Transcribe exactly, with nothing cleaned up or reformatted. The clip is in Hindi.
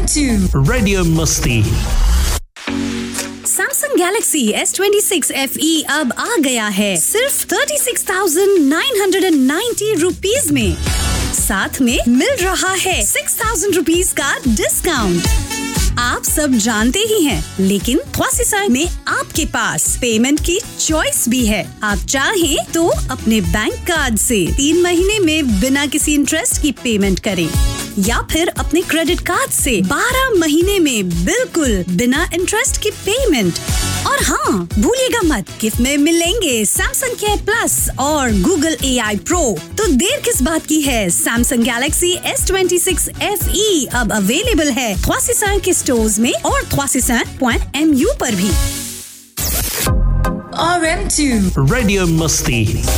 to Radio Musti. Samsung Galaxy S twenty-six F E अब आ गया है सिर्फ thirty-six thousand nine hundred ninety rupees में। साथ में मिल रहा है six thousand रुपीस का डिस्काउंट। आप सब जानते ही हैं, लेकिन Khwasisa में आपके पास पेमेंट की चॉइस भी है। आप चाहें तो अपने बैंक कार्ड से तीन महीने में बिना किसी इंटरेस्ट की पेमेंट करें, या फिर अपने क्रेडिट कार्ड से बारह महीने में बिल्कुल बिना इंटरेस्ट की पेमेंट। और हाँ, भूलिएगा मत, गिफ्ट में मिलेंगे Samsung Care Plus और Google A I Pro। तो देर किस बात की है? Samsung Galaxy S twenty-six F E अब अवेलेबल है Khwasisa के स्टोर्स में और khwasisa dot m u पर भी। R M two Radio Musti.